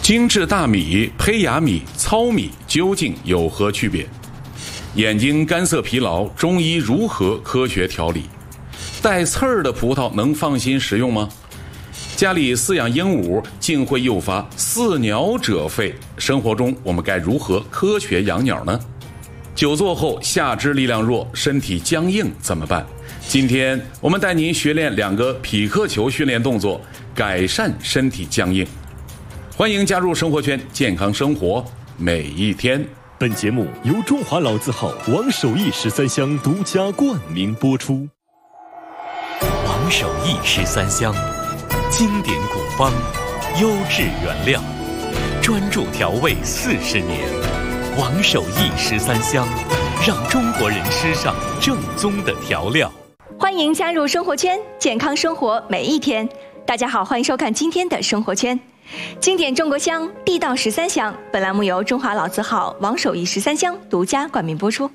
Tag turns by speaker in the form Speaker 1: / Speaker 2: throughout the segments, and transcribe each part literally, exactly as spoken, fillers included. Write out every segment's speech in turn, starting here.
Speaker 1: 精致大米、胚芽米、糙米究竟有何区别？眼睛干涩疲劳，中医如何科学调理？带刺儿的葡萄能放心食用吗？家里饲养鹦鹉竟会诱发饲鸟者吠，生活中我们该如何科学养鸟呢？久坐后下肢力量弱，身体僵硬怎么办？今天我们带您学练两个匹克球训练动作，改善身体僵硬。欢迎加入生活圈，健康生活每一天。
Speaker 2: 本节目由中华老字号王守义十三香独家冠名播出。
Speaker 3: 王守义十三香，经典古方，优质原料，专注调味四十年。王守义十三香，让中国人吃上正宗的调料。
Speaker 4: 欢迎加入生活圈，健康生活每一天。大家好，欢迎收看今天的生活圈。经典中国香，地道十三香。本栏目由中华老字号王守义十三香独家冠名播出。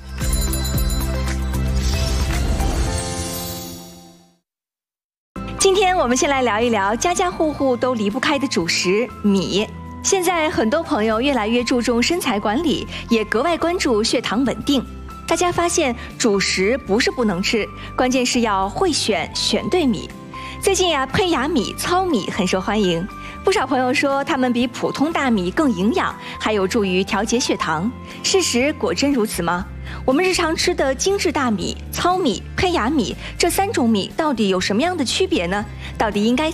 Speaker 4: 今天我们先来聊一聊家家户户都离不开的主食米。现在很多朋友越来越注重身材管理，也格外关注血糖稳定。大家发现主食不是不能吃，关键是要会选，选对米。最近呀，胚芽米、糙米很受欢迎，不少朋友说它们比普通大米更营养，还有助于调节血糖。事实果真如此吗？我们日常吃的精致大米、糙米、胚芽米这三种米到底有什么样的区别呢？到底应该